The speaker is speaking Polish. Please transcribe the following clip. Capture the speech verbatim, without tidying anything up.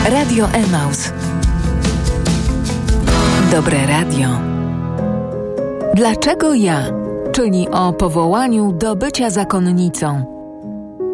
Radio Emaus. Dobre radio. Dlaczego ja? Czyli o powołaniu do bycia zakonnicą.